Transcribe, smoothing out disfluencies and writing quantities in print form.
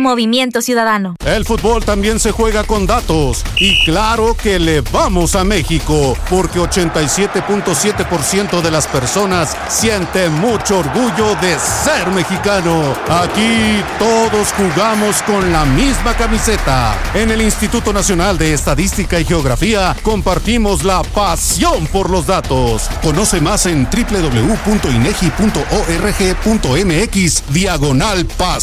Movimiento Ciudadano. El fútbol también se juega con datos. Y claro que le vamos a México, porque 87.7% de las personas siente mucho orgullo de ser mexicano. Aquí todos jugamos con la misma camiseta. En el Instituto Nacional de Estadística y Geografía compartimos la pasión por los datos. Conoce más en www.inegi.org.mx/pasión